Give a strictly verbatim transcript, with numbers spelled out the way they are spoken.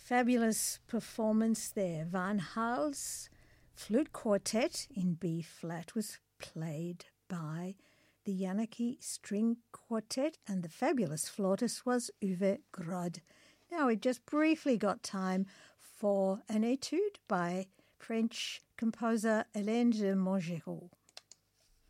Fabulous performance there. Van Haal's flute quartet in B flat was played by the Janicki String Quartet, and the fabulous flautist was Uwe Grod. Now we've just briefly got time for an etude by French composer Hélène de Montgeroult.